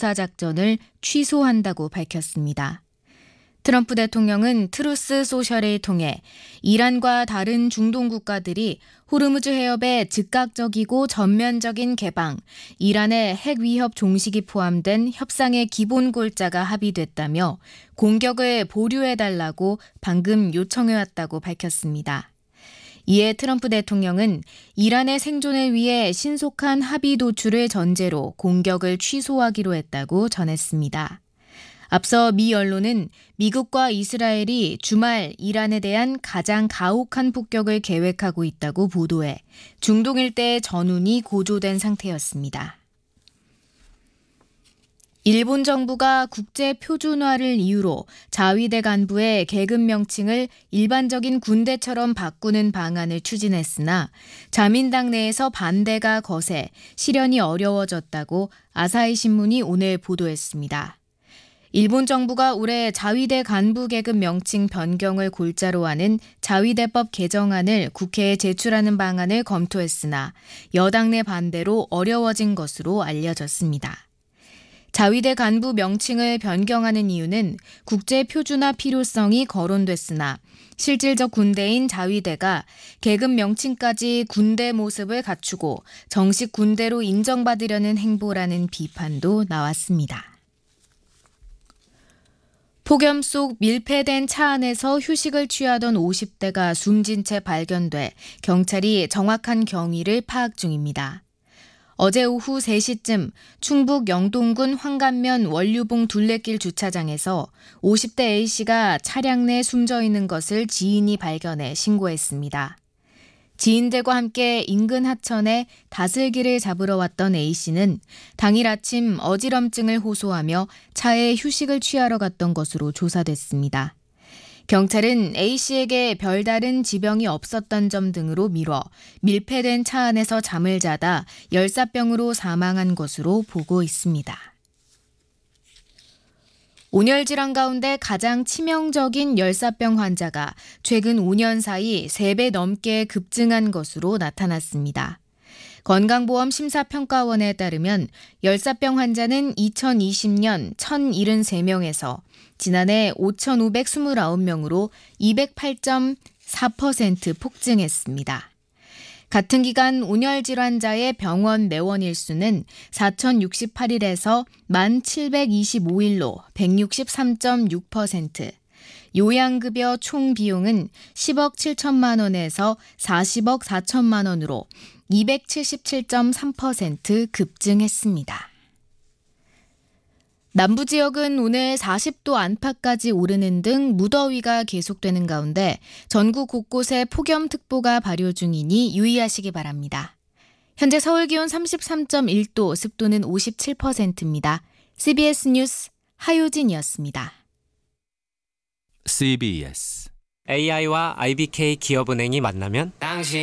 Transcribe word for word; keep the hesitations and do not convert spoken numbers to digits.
군사작전을 취소한다고 밝혔습니다. 트럼프 대통령은 트루스 소셜을 통해 이란과 다른 중동 국가들이 호르무즈 해협의 즉각적이고 전면적인 개방, 이란의 핵 위협 종식이 포함된 협상의 기본 골자가 합의됐다며 공격을 보류해달라고 방금 요청해왔다고 밝혔습니다. 이에 트럼프 대통령은 이란의 생존을 위해 신속한 합의 도출을 전제로 공격을 취소하기로 했다고 전했습니다. 앞서 미 언론은 미국과 이스라엘이 주말 이란에 대한 가장 가혹한 폭격을 계획하고 있다고 보도해 중동 일대의 전운이 고조된 상태였습니다. 일본 정부가 국제 표준화를 이유로 자위대 간부의 계급 명칭을 일반적인 군대처럼 바꾸는 방안을 추진했으나 자민당 내에서 반대가 거세 실현이 어려워졌다고 아사히 신문이 오늘 보도했습니다. 일본 정부가 올해 자위대 간부 계급 명칭 변경을 골자로 하는 자위대법 개정안을 국회에 제출하는 방안을 검토했으나 여당 내 반대로 어려워진 것으로 알려졌습니다. 자위대 간부 명칭을 변경하는 이유는 국제 표준화 필요성이 거론됐으나 실질적 군대인 자위대가 계급 명칭까지 군대 모습을 갖추고 정식 군대로 인정받으려는 행보라는 비판도 나왔습니다. 폭염 속 밀폐된 차 안에서 휴식을 취하던 오십 대가 숨진 채 발견돼 경찰이 정확한 경위를 파악 중입니다. 어제 오후 세 시쯤 충북 영동군 황간면 원류봉 둘레길 주차장에서 오십 대 A씨가 차량 내 숨져 있는 것을 지인이 발견해 신고했습니다. 지인들과 함께 인근 하천에 다슬기를 잡으러 왔던 A씨는 당일 아침 어지럼증을 호소하며 차에 휴식을 취하러 갔던 것으로 조사됐습니다. 경찰은 A씨에게 별다른 지병이 없었던 점 등으로 미뤄 밀폐된 차 안에서 잠을 자다 열사병으로 사망한 것으로 보고 있습니다. 온열 질환 가운데 가장 치명적인 열사병 환자가 최근 오 년 사이 세 배 넘게 급증한 것으로 나타났습니다. 건강보험심사평가원에 따르면 열사병 환자는 이천이십 년 천칠십삼 명에서 지난해 오천오백이십구 명으로 이백팔 점 사 퍼센트 폭증했습니다. 같은 기간 온열 질환자의 병원 내원 일수는 사천육십팔 일에서 만 칠백이십오 일로 백육십삼 점 육 퍼센트, 요양급여 총 비용은 십억 칠천만 원에서 사십억 사천만 원으로 이백칠십칠 점 삼 퍼센트 급증했습니다. 남부 지역은 오늘 사십 도 안팎까지 오르는 등 무더위가 계속되는 가운데 전국 곳곳에 폭염특보가 발효 중이니 유의하시기 바랍니다. 현재 서울 기온 삼십삼 점 일 도, 습도는 오십칠 퍼센트입니다. 씨비에스 뉴스 하효진이었습니다. 씨비에스 에이아이와 아이비케이 기업은행이 만나면 당신